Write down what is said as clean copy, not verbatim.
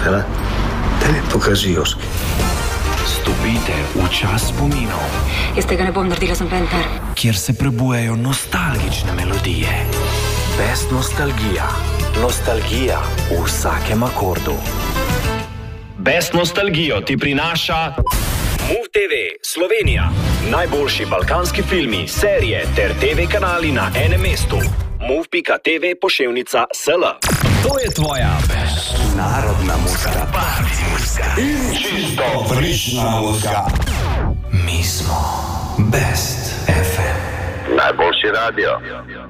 Hela, daj mi pokaži Joški. Stopite v čas spominov. Jaz tega ne bom naredila, sem ventar. Kjer se prebujajo nostalgične melodije. Best nostalgija. Nostalgija v vsakem akordu. Best nostalgijo ti prinaša MOVE TV Slovenija. Najboljši balkanski filmi, serije ter TV kanali na enem mestu. MOVE.tv/SL. To je tvoja best narodna muzika. Party muzika. In čisto frišna muzika. Mi smo Best FM. Najboljši radio.